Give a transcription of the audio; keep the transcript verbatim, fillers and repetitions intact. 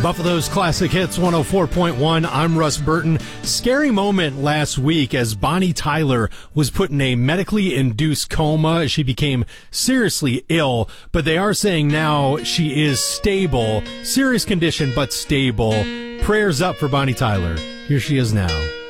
Buffalo's Classic Hits one oh four point one. I'm Russ Burton. Scary moment last week as Bonnie Tyler was put in a medically induced coma. She became seriously ill, but they are saying now she is stable. Serious condition, but stable. Prayers up for Bonnie Tyler. Here she is now.